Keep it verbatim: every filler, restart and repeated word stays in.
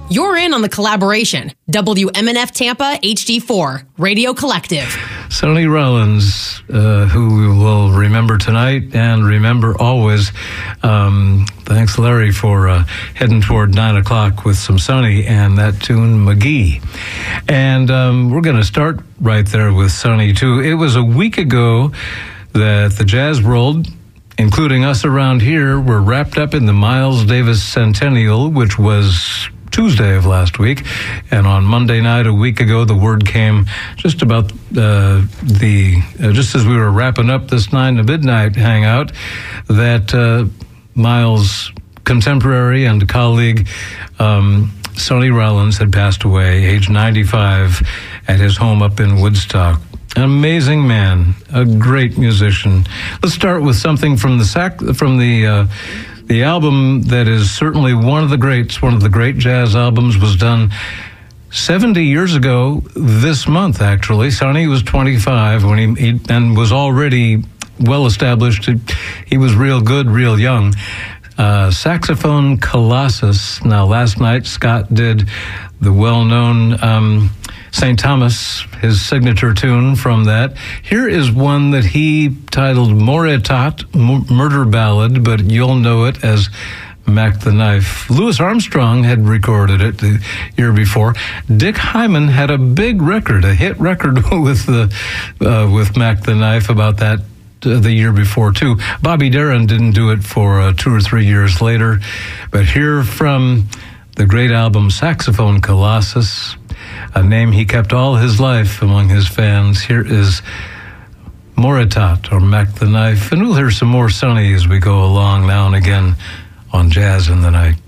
You're in on the collaboration. W M N F Tampa H D four, Radio Collective. Sonny Rollins, uh, who we will remember tonight and remember always. Um, thanks, Larry, for uh, heading toward nine o'clock with some Sonny and that tune, McGee. And um, we're going to start right there with Sonny, too. It was a week ago that the jazz world, including us around here, were wrapped up in the Miles Davis Centennial, which was Tuesday of last week. And on Monday night, a week ago, the word came just about uh, the, uh, just as we were wrapping up this nine to midnight hangout, that uh, Miles' contemporary and colleague, um, Sonny Rollins, had passed away, age ninety-five, at his home up in Woodstock. An amazing man, a great musician. Let's start with something from the sac- from the uh, the album that is certainly one of the greats. One of the great jazz albums was done seventy years ago this month. Actually, Sonny was twenty-five when he, he and was already well established. He was real good, real young. Uh, Saxophone Colossus. Now, last night Scott did the well-known Um, Saint Thomas, his signature tune from that. Here is one that he titled Moretat, M- Murder Ballad, but you'll know it as Mac the Knife. Louis Armstrong had recorded it the year before. Dick Hyman had a big record, a hit record with the uh, with Mac the Knife about that uh, the year before, too. Bobby Darin didn't do it for uh, two or three years later. But here from the great album Saxophone Colossus, a name he kept all his life among his fans. Here is Moretat, or Mac the Knife, and we'll hear some more Sonny as we go along now and again on Jazz in the Night.